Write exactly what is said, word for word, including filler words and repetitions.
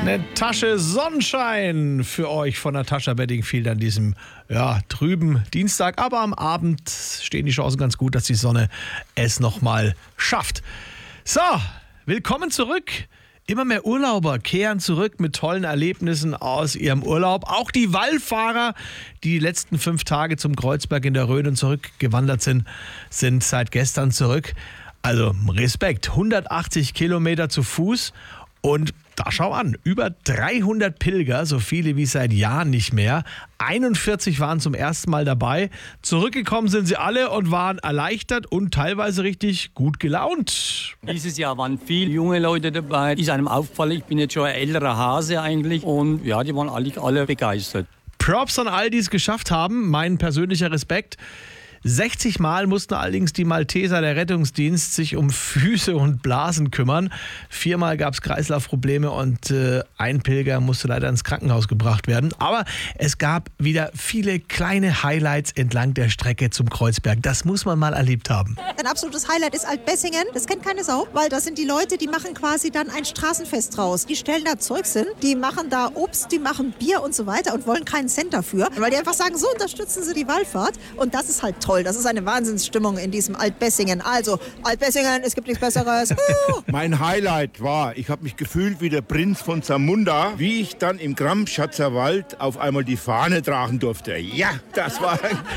Eine Tasche Sonnenschein für euch von Natascha Bedingfield an diesem ja, trüben Dienstag. Aber am Abend stehen die Chancen ganz gut, dass die Sonne es nochmal schafft. So, willkommen zurück. Immer mehr Urlauber kehren zurück mit tollen Erlebnissen aus ihrem Urlaub. Auch die Wallfahrer, die die letzten fünf Tage zum Kreuzberg in der Rhön und zurückgewandert sind, sind seit gestern zurück. Also Respekt, hundertachtzig Kilometer zu Fuß. Und da schau an, über dreihundert Pilger, so viele wie seit Jahren nicht mehr. einundvierzig waren zum ersten Mal dabei. Zurückgekommen sind sie alle und waren erleichtert und teilweise richtig gut gelaunt. Dieses Jahr waren viele junge Leute dabei. Ist einem aufgefallen, ich bin jetzt schon ein älterer Hase eigentlich. Und ja, die waren eigentlich alle begeistert. Props an all, die es geschafft haben. Mein persönlicher Respekt. sechzig Mal mussten allerdings die Malteser der Rettungsdienst sich um Füße und Blasen kümmern. Viermal gab es Kreislaufprobleme und äh, ein Pilger musste leider ins Krankenhaus gebracht werden. Aber es gab wieder viele kleine Highlights entlang der Strecke zum Kreuzberg. Das muss man mal erlebt haben. Ein absolutes Highlight ist Altbessingen. Das kennt keine Sau, weil das sind die Leute, die machen quasi dann ein Straßenfest draus. Die stellen da Zeugs hin, die machen da Obst, die machen Bier und so weiter und wollen keinen Cent dafür, weil die einfach sagen, so unterstützen sie die Wallfahrt. Und das ist halt toll. Das ist eine Wahnsinnsstimmung in diesem Altbessingen. Also, Altbessingen, es gibt nichts Besseres. Mein Highlight war, ich habe mich gefühlt wie der Prinz von Zamunda, wie ich dann im Gramschatzer Wald auf einmal die Fahne tragen durfte. Ja, das war ein